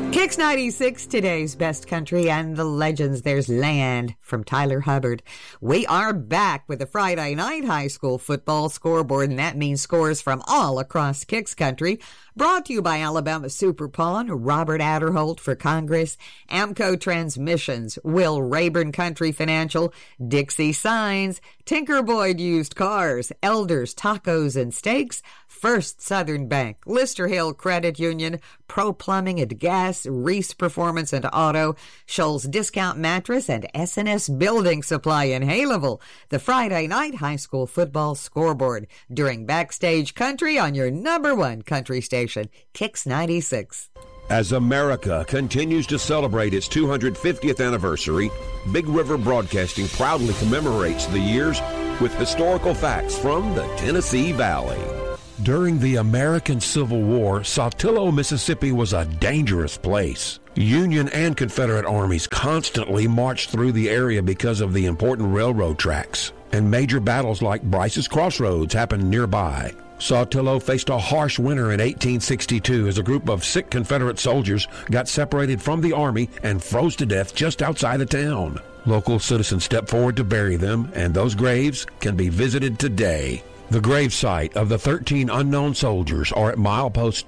Kicks 96, today's best country and the legends. There's Land from Tyler Hubbard. We are back with the Friday night high school football scoreboard, and that means scores from all across Kicks country. Brought to you by Alabama Super Pawn, Robert Adderholt for Congress, Amco Transmissions, Will Rayburn Country Financial, Dixie Signs, Tinker Boyd Used Cars, Elders Tacos and Steaks, First Southern Bank, Lister Hill Credit Union, Pro Plumbing and Gas, Reese Performance and Auto, Scholl's Discount Mattress, and S&S Building Supply in Haleville. The Friday night high school football scoreboard during Backstage Country on your number one country station, Kicks 96. As America continues to celebrate its 250th anniversary, Big River Broadcasting proudly commemorates the years with historical facts from the Tennessee Valley. During the American Civil War, Saltillo, Mississippi was a dangerous place. Union and Confederate armies constantly marched through the area because of the important railroad tracks, and major battles like Bryce's Crossroads happened nearby. Saltillo faced a harsh winter in 1862 as a group of sick Confederate soldiers got separated from the army and froze to death just outside of town. Local citizens stepped forward to bury them, and those graves can be visited today. The gravesite of the 13 unknown soldiers are at milepost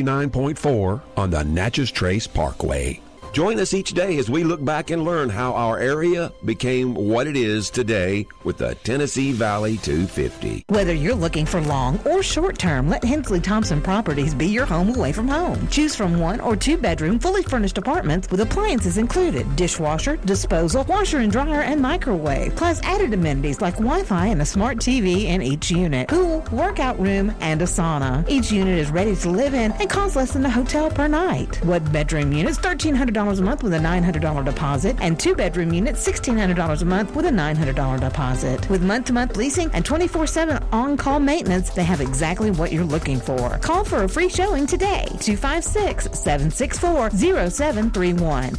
269.4 on the Natchez Trace Parkway. Join us each day as we look back and learn how our area became what it is today with the Tennessee Valley 250. Whether you're looking for long or short term, let Hensley Thompson Properties be your home away from home. Choose from 1 or 2 bedroom, fully furnished apartments with appliances included. Dishwasher, disposal, washer and dryer, and microwave. Plus added amenities like Wi-Fi and a smart TV in each unit. Pool, workout room, and a sauna. Each unit is ready to live in and costs less than a hotel per night. 1-bedroom units, $1,300 a month with a $900 deposit, and 2-bedroom units, $1,600 a month with a $900 deposit. With month-to-month leasing and 24/7 on-call maintenance, they have exactly what you're looking for. Call for a free showing today. 256-764-0731.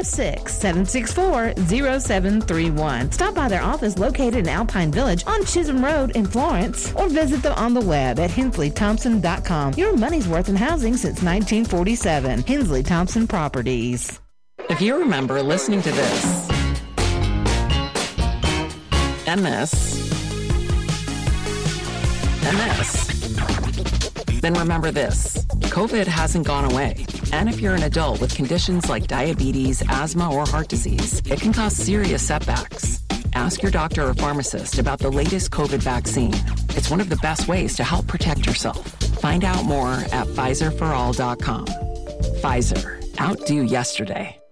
256-764-0731. Stop by their office located in Alpine Village on Chisholm Road in Florence, or visit them on the web at hensleythompson.com. Your money's worth in housing since 1947. Hensley Thompson Properties. If you remember listening to this, and this, and this, then remember this. COVID hasn't gone away. And if you're an adult with conditions like diabetes, asthma, or heart disease, it can cause serious setbacks. Ask your doctor or pharmacist about the latest COVID vaccine. It's one of the best ways to help protect yourself. Find out more at PfizerForAll.com. Pfizer. Outdo yesterday.